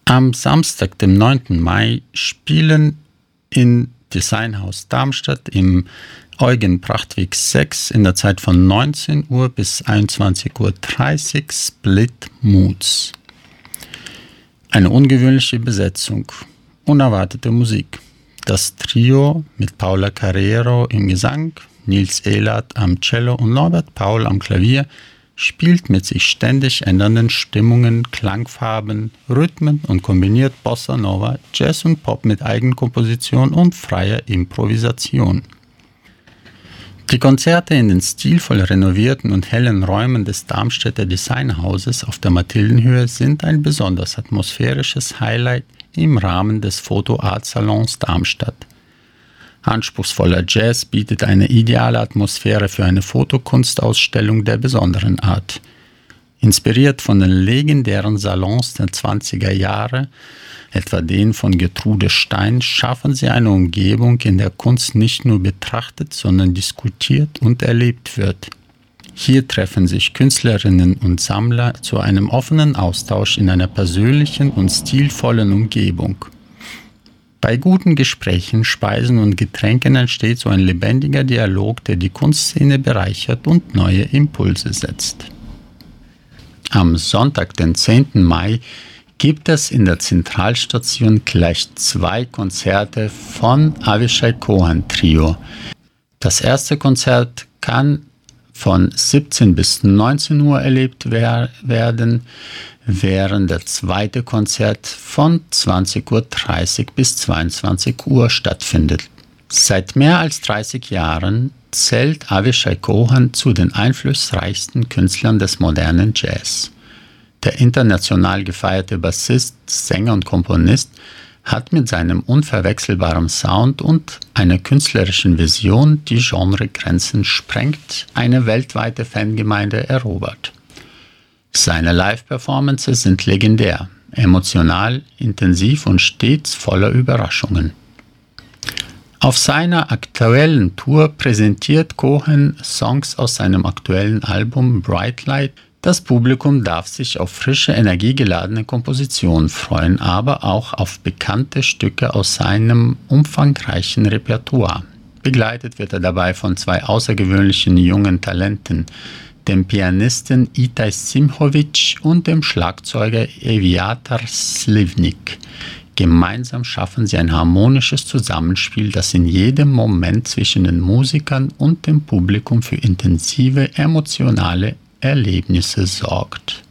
Am Samstag, dem 9. Mai, spielen in Designhaus Darmstadt im Eugen Prachtweg 6 in der Zeit von 19 Uhr bis 21:30 Uhr Split Moods. Eine ungewöhnliche Besetzung, unerwartete Musik. Das Trio mit Paula Carrero im Gesang, Nils Ehlert am Cello und Norbert Paul am Klavier spielt mit sich ständig ändernden Stimmungen, Klangfarben, Rhythmen und kombiniert Bossa Nova, Jazz und Pop mit Eigenkomposition und freier Improvisation. Die Konzerte in den stilvoll renovierten und hellen Räumen des Darmstädter Designhauses auf der Mathildenhöhe sind ein besonders atmosphärisches Highlight im Rahmen des Photo Art Salons Darmstadt. Anspruchsvoller Jazz bietet eine ideale Atmosphäre für eine Fotokunstausstellung der besonderen Art. Inspiriert von den legendären Salons der 20er Jahre, etwa den von Gertrude Stein, schaffen sie eine Umgebung, in der Kunst nicht nur betrachtet, sondern diskutiert und erlebt wird. Hier treffen sich Künstlerinnen und Sammler zu einem offenen Austausch in einer persönlichen und stilvollen Umgebung. Bei guten Gesprächen, Speisen und Getränken entsteht so ein lebendiger Dialog, der die Kunstszene bereichert und neue Impulse setzt. Am Sonntag, den 10. Mai, gibt es in der Zentralstation gleich 2 Konzerte von Avishai Cohen Trio. Das erste Konzert kann von 17 bis 19 Uhr erlebt werden, während das zweite Konzert von 20:30 Uhr bis 22 Uhr stattfindet. Seit mehr als 30 Jahren zählt Avishai Cohen zu den einflussreichsten Künstlern des modernen Jazz. Der international gefeierte Bassist, Sänger und Komponist hat mit seinem unverwechselbaren Sound und einer künstlerischen Vision, die Genregrenzen sprengt, eine weltweite Fangemeinde erobert. Seine Live-Performances sind legendär, emotional, intensiv und stets voller Überraschungen. Auf seiner aktuellen Tour präsentiert Cohen Songs aus seinem aktuellen Album Bright Light. Das Publikum darf sich auf frische, energiegeladene Kompositionen freuen, aber auch auf bekannte Stücke aus seinem umfangreichen Repertoire. Begleitet wird er dabei von 2 außergewöhnlichen jungen Talenten, dem Pianisten Itai Simhovic und dem Schlagzeuger Eviatar Slivnik. Gemeinsam schaffen sie ein harmonisches Zusammenspiel, das in jedem Moment zwischen den Musikern und dem Publikum für intensive, emotionale Erlebnisse sorgt.